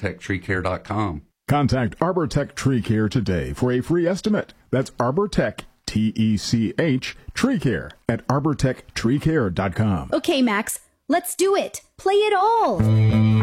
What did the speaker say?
arbortechtreecare.com. Contact ArborTech Tree Care today for a free estimate. That's ArborTech, T-E-C-H, Tree Care at arbortechtreecare.com. Okay, Max, let's do it. Play it all.